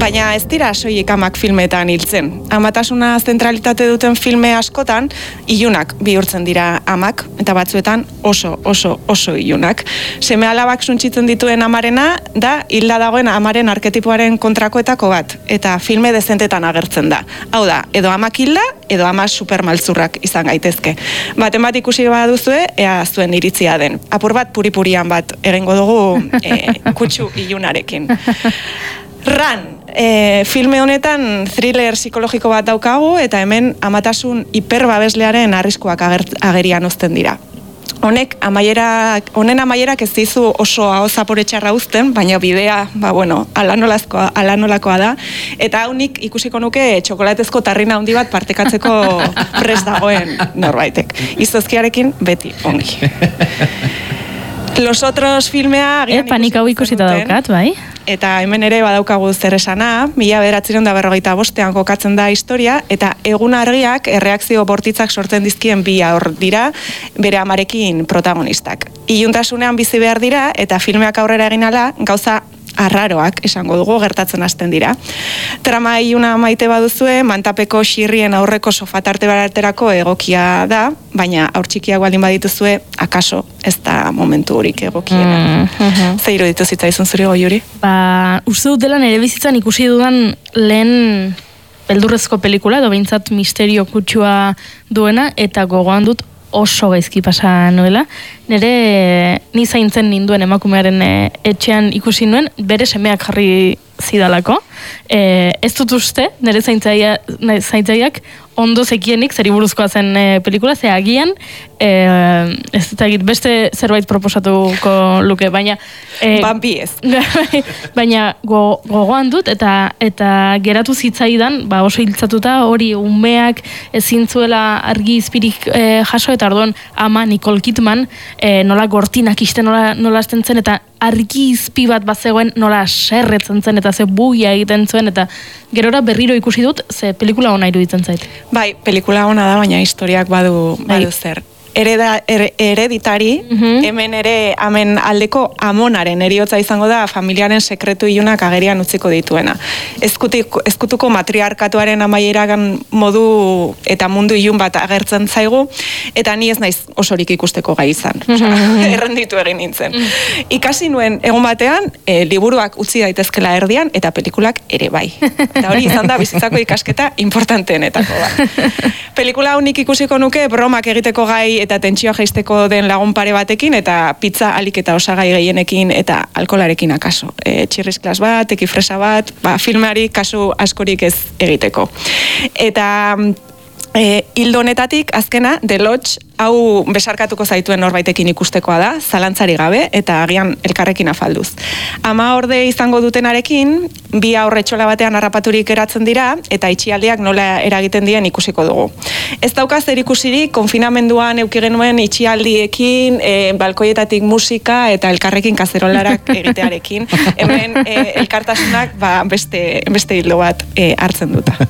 Baina ez dira soilik amak filmetan hiltzen. Amatasuna zentralitate duten filme askotan, ilunak bihurtzen dira amak, eta batzuetan oso ilunak. Seme alabak suntsitzen dituen amarena, da hilda dagoen amaren arketipoaren kontrakoetako bat, eta filme dezentetan agertzen da. Hau da, edo amak hilda, edo ama supermaltzurrak izan gaitezke. Baten bat ikusi baduzue, ea zuen iritzia den. Apur bat puripurian bat egingo dugu kutsu ilunarekin. Ran, filme honetan thriller psikologiko bat daukagu eta hemen amatasun hiperbabeslearen arriskuak agerian uzten dira. Honen amaierak ez dizu oso aho zapore txarra uzten, baina bidea, ala nolakoa da, eta haunik ikusiko nuke txokolatezko tarrina handi bat partekatzeko prest dagoen norbaitek. Izozkiarekin beti ongi. Los Otros filmea... panik hau ikusita daukat, bai? Eta hemen ere badaukagu zer esana, 1945 kokatzen da historia, eta egun argiak erreakzio bortitzak sortzen dizkien bi haur dira, bere amarekin protagonistak. Iluntasunean bizi behar dira, eta filmeak aurrera egin ala, gauza arraroak, esango dugu, gertatzen hasten dira. Trama iluna maite baduzue, mantapeko xirrien aurreko sofatarte baraterako egokia da, baina aur txikiak baldin badituzue, akaso ez da momentu horik egokiena. Ze iruditu zitzaizun zuri Goiuri? Uste dut dela nire bizitzan ikusi dudan lehen beldurrezko pelikula, edo behintzat misterio kutsua duena, eta gogoan dut oso gaizki pasa nuela. Nire ni zaintzen ninduen emakumearen etxean ikusi nuen, bere semeak jarri zidalako. Ez dut uste, nire zaintzaileak ondo zekienik, zeri buruzkoa zen pelikula, ze agian, ez dut egit, beste zerbait proposatuko luke, baina... Bambi ez. Baina gogoan dut, eta geratu zitzaidan, oso hiltzatuta, hori umeak ezin zuela argi izpirik jaso, eta orduan ama Nicole Kidman, nola gortinak iste nola hasten zen, eta argi izpi bat zegoen nola serretzen zen, eta ze buia egiten zuen, eta gerora berriro ikusi dut, ze pelikula ona iruditzen zait. Bai, pelikula ona da, baina historiak badu zer. Hereditari, hemen ere amen aldeko amonaren eriotza izango da familiaren sekretu ilunak agerian utziko dituena. Ezkutuko matriarkatuaren amaieragan modu eta mundu ilun bat agertzen zaigu, eta ni ez naiz osorik ikusteko gai izan. Errenditu egin nintzen. Ikasi nuen egun batean, liburuak utzi daitezkela erdian, eta pelikulak ere bai. Eta hori izan da bizitzako ikasketa importanteenetako bat. Pelikula honik ikusiko nuke bromak egiteko gai eta tentsioa jaisteko den lagun pare batekin, eta pizza alik eta osagai gehienekin eta alkolarekin akaso. Txirrizklas bat, ekifresa bat, filmeari kasu askorik ez egiteko. Eta hildo honetatik, azkena, The Lodge, hau besarkatuko zaituen norbaitekin ikustekoa da, zalantzari gabe, eta agian elkarrekin afalduz. Ama orde izango dutenarekin, bi aurretxola batean harrapaturik eratzen dira, eta itxialdiak nola eragiten dien ikusiko dugu. Ez daukaz erikusirik, konfinamenduan eduki genuen itxialdiekin, balkoietatik musika, eta elkarrekin kazerolarak egitearekin. Hemen elkartasunak beste hildo bat hartzen duta.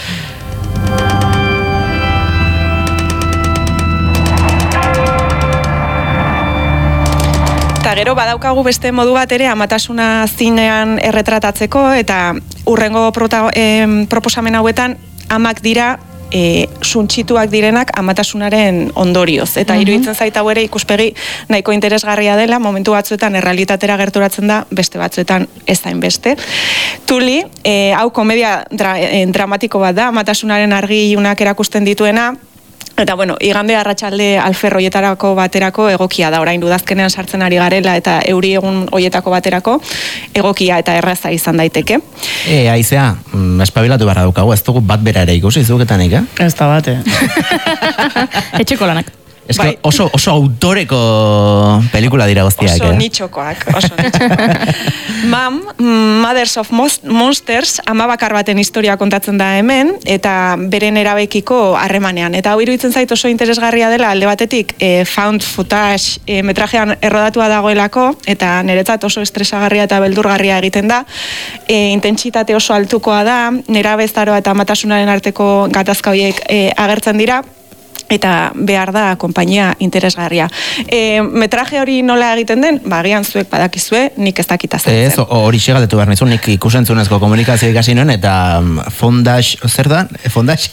Eta gero badaukagu beste modu bat ere amatasuna zinean erretratatzeko, eta urrengo proposamen hauetan amak dira suntsituak direnak amatasunaren ondorioz. Eta iruditzen zait hau ere ikuspegi nahiko interesgarria dela, momentu batzuetan errealitatera gerturatzen da, beste batzuetan ez hainbeste. Tuli, hau komedia dramatiko bat da, amatasunaren argi ilunak erakusten dituena, eta igande arratsalde alferroietarako baterako egokia da, orain udazkenean sartzen ari garela eta euri egun hoietako baterako egokia eta erraza izan daiteke. Aizea, espabilatu barra daukagu, ez dugu bat bera ere ikusi zuketanik, Ez da bate. Etxeko lanak. Ez oso autoreko pelikula dira guztiak, Oso nitxokoak. Mam, Mothers of Monsters, ama bakar baten historia kontatzen da hemen, eta beren erabekiko harremanean. Eta hau iruditzen zait oso interesgarria dela, alde batetik, found footage metrajean errodatua dagoelako, eta niretzat oso estresagarria eta beldurgarria egiten da. Intentsitate oso altukoa da, nerabezaroa eta amatasunaren arteko gatazka horiek agertzen dira, eta behar da konpainia interesgarria. Metraje hori nola egiten den, agian zuek badakizue, nik ez dakita zen. Ez, hori xegaldetu behar nizun, nik ikusentzunezko komunikazio ikasi nuen, eta fondax, zer da? Fondax?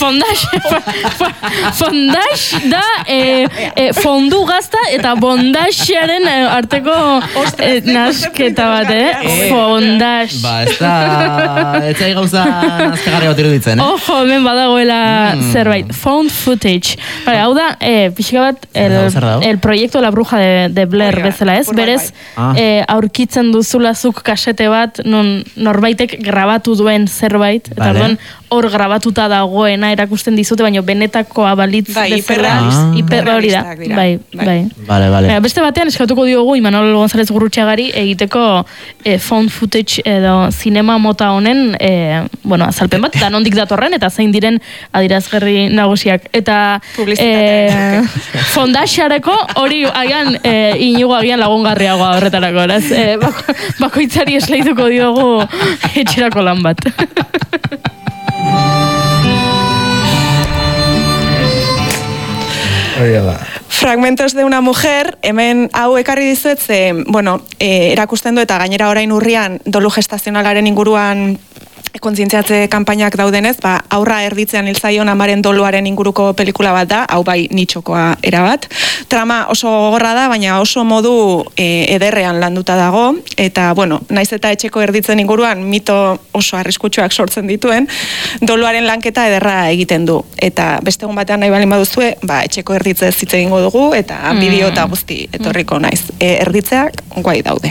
Fondax da fondu gazta eta bondaxaren arteko nasketa bat, Fondax. Ba, ez da, ez da gauza nazkagarri bat iruditzen, Ojo, hemen badagoela zerbait. Found footage. Vale, hau da, pixka bat, el proyecto La Bruja de Blair bezala, ez? Berez, aurkitzen duzulazuk kasete bat, non norbaitek grabatu duen zerbait, eta orduan hor grabatuta dagoena erakusten dizute, baina benetakoa balitz bezala. Hori da. Bai. Vale. Beste batean eskatuko diogu Imanol González Gurrutxagari egiteko found footage edo zinema mota honen azalpen bat, eta nondik datorren, eta zein diren adirazgarri nagusiak. Eta fondaxareko hori agian Inigo agian lagungarriagoa horretarako, eraz? Bakoitzari esleituko diogu etxerako lan bat. Fragmentos de una mujer, hemen hau ekarri dizuet, erakusten du eta gainera orain urrian dolu gestazionalaren inguruan kontzientziatze kanpainak daudenez, aurra erditzean hilzaion amaren doluaren inguruko pelikula bat da, hau bai nitxokoa erabat. Trama oso gogorra da, baina oso modu ederrean landuta dago, eta, naiz eta etxeko erditzen inguruan mito oso arriskutsuak sortzen dituen, doluaren lanketa ederra egiten du. Eta beste egun batean nahi balin baduzue, etxeko erditze hitz egingo dugu, eta bideo eta guzti etorriko naiz. Erditzeak guai daude.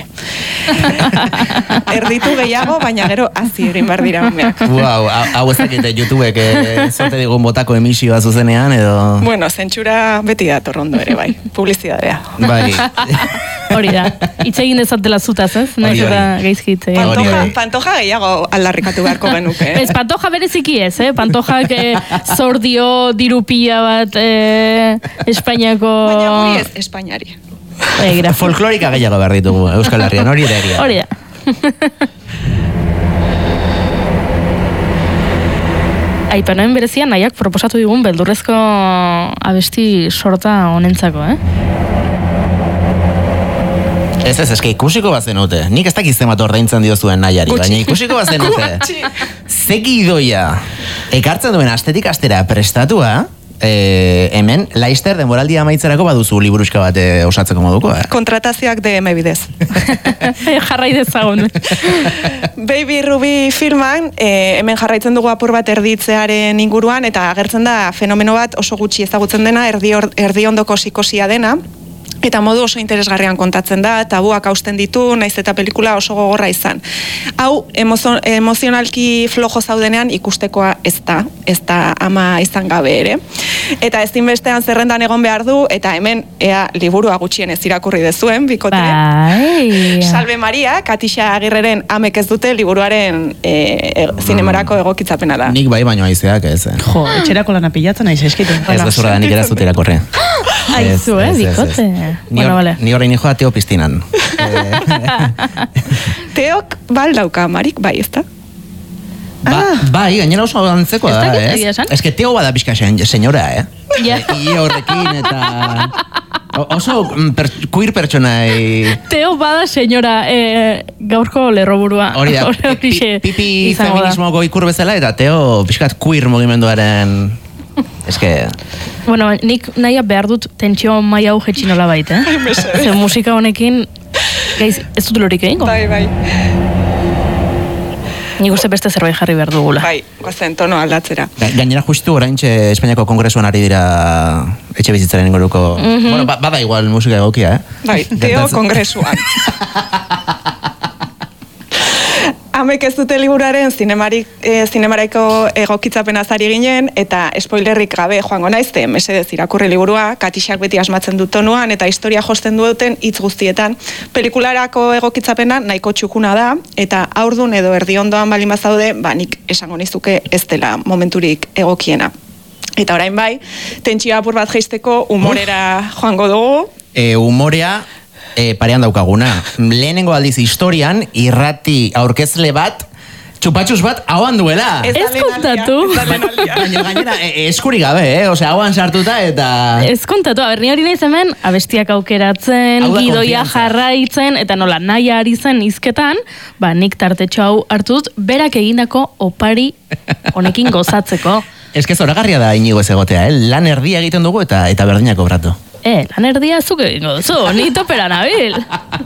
Erditu gehiago, baina gero hazi egin behar dira. Wow, hau ez dakite YouTubek zote digun botako emisioa zuzenean, edo... Zentsura beti dator ondo ere, bai. Publizidadea. Bai. Hori da. Itz egin dezatela zutaz, ez? Naiz eta gaizki hitz egin. Pantoja gehiago aldarrikatu beharko genuke. Ez, Pantoja bereziki ez, Pantojak zordio dirupia bat Espainiako... Baina hori ez, Espainiari. Folklorika gehiago behar ditugu Euskal Herrian, hori da egia. Hori da. Aipanoen berezian nahiak proposatu digun beldurrezko abesti sorta honentzako, Ez, eske ikusiko bazenute. Nik ez dakiz bat ordaintzen diozuen nahiari, baina ikusiko bazenute. Zeki idoia, ekartzen duen astetik astera prestatua, hemen, Laister denboraldia amaitzerako baduzu liburuska bat osatzeko moduko, Kontratazioak DM bidez. Jarrai dezagun. Baby Ruby filman, hemen jarraitzen dugu apur bat erditzearen inguruan, eta agertzen da fenomeno bat oso gutxi ezagutzen dena, erdiondoko psikosia dena, eta modu oso interesgarrian kontatzen da, tabuak hausten ditu, naiz eta pelikula oso gogorra izan. Hau, emozionalki flojo zaudenean ikustekoa ez da ama izan gabe ere. Eta ezinbestean zerrendan egon behar du, eta hemen ea liburua gutxienez irakurri dezuen, bikote. Salve Maria, Katixa Agirreren amek ez dute liburuaren zinemarako egokitzapena da. Nik bai baino aizeak ez. Jo, etxerako lana pilatzen aiz eskitu. Ez gezurra da nik erazut irakurri. Aizu, bikote. Ni horrein joa Teo piztinan. Teok baldauka, Marik, bai, ez da? Bai, gainera oso antzekoa da, Ez que Teo bada pixka senyora, I horrekin eta... Oso queer pertsonai... Teo bada senyora gaurko lerroburua. Hori da, pipi feminismoko ikur bezala, eta Teo pixkat queer mugimenduaren... Ez que... Bueno, nik nahi behar dut tentsio maia hau jetxin nola baita, Ze musika honekin, gaiz, ez dut lorik egingo? Bai. Nik uste beste zerbait jarri behar dugula. Bai, gozen tono aldatzera. Gainera justu oraintxe Espainiako Kongresuan ari dira etxe bizitzaren inguruko... Bueno, bada igual musika egokia, Bai, Teo Kongresuan. Amek ez dute liburaren zinemaraiko egokitzapena zari ginen, eta spoilerrik gabe joango naizte, mesedez irakurri liburua, Katixak beti asmatzen dut tonuan, eta historia josten duten hitz guztietan. Pelikularako egokitzapena nahiko txukuna da, eta aurdun edo erdiondoan balin bazaude, nik esango nizuke ez dela momenturik egokiena. Eta orain bai, tentsio apur bat jaisteko humorera joango dugu. Humorea... parean daukaguna. Lehenengo aldiz historian, irrati aurkezle bat, txupatxus bat hauan duela. Ez kontatu. Baina gainera, eskuri gabe, Osea, hauan sartuta eta... Ez kontatu, ni hori naiz hemen, abestiak aukeratzen, gidoia jarraitzen, eta nola nahi ari zen hizketan, nik tartetxo hau hartu dut, berak egindako opari honekin gozatzeko. Ez que zoragarria da Inigo ez egotea, lan erdia egiten dugu eta berdinak obratu. Lan erdia zuk egingo duzu, ni topera nabil.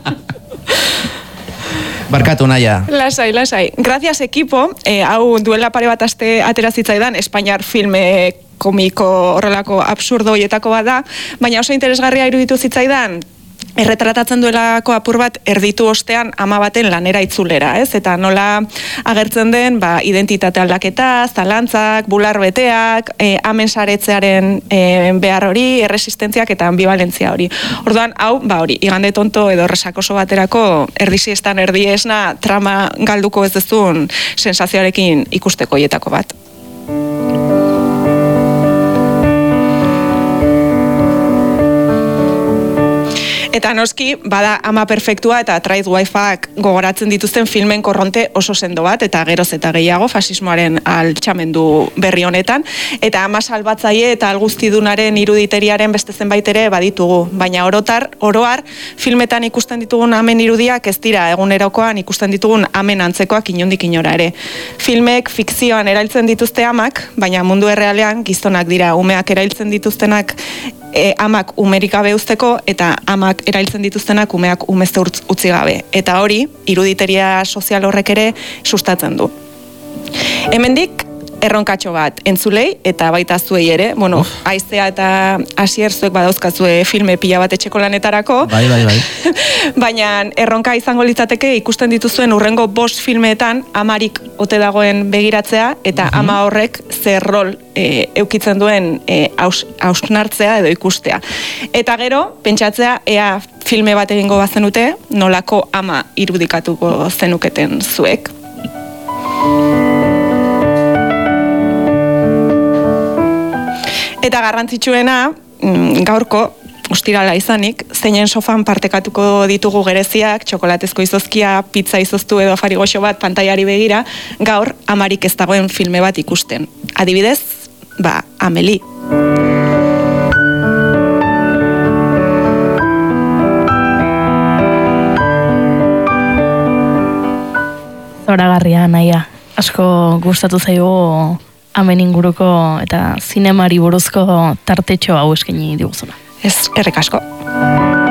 Barkatu, Naia. Lasai. Gracias, equipo. Hau duela pare bat aste atera zitzaidan, Espainiar filme komiko horrelako absurdo hoietako bat da, baina oso interesgarria iruditu zitzaidan, erretratatzen duelako apur bat erditu ostean ama baten lanera itzulera, ez? Eta nola agertzen den, identitate aldaketa, zalantzak, bular beteak, amen saretzearen behar hori, erresistentziak eta ambivalentzia hori. Orduan, hau, hori, igande tonto edo resakoso baterako erdisiestan erdiesna trama galduko ez dezun sensazioarekin ikusteko hietako bat. Eta noski, bada ama perfektua eta Tried Wife-ak gogoratzen dituzten filmen korronte oso sendo bat, eta geroz eta gehiago fasismoaren altxamendu berri honetan, eta ama salbatzaile eta alguztidunaren iruditeriaren beste zenbait ere baditugu, baina oroar filmetan ikusten ditugun amen irudiak ez dira egunerokoan ikusten ditugun amen antzekoak inondik inora ere. Filmek fikzioan erailtzen dituzte amak, baina mundu errealean gizonak dira umeak erailtzen dituztenak amak umerik gabe uzteko eta amak erailtzen dituztenak umeak umezte utzi gabe. Eta hori, iruditeria sozial horrek ere sustatzen du. Hemendik erronkatxo bat entzulei eta baita zuei ere, Aizea eta Asier zuek badauzkazue filme pila bat etxeko lanetarako. Bai. Baina erronka izango litzateke ikusten dituzuen urrengo 5 filmeetan amarik ote dagoen begiratzea eta ama horrek zer rol eukitzen duen hausnartzea edo ikustea. Eta gero, pentsatzea ea filme bat egingo bazenute nolako ama irudikatuko zenuketen zuek. Eta garrantzitsuena, gaurko, ostirala izanik, zeinen sofan partekatuko ditugu gereziak, txokolatezko izozkia, pizza izoztu edo afari goxo bat pantaiari begira, gaur amarik ez dagoen filme bat ikusten. Adibidez, Amelie. Zoragarria, Naia. Asko gustatu zaigu amen inguruko eta zinemari buruzko tartetxo hau eskaini diguzuna. Eskerrik asko.